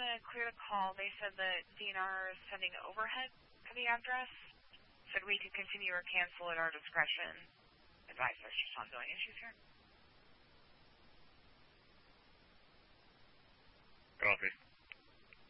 going to clear the call. They said that DNR is sending overhead to the address. Said we could continue or cancel at our discretion. Advice there's just ongoing issues here.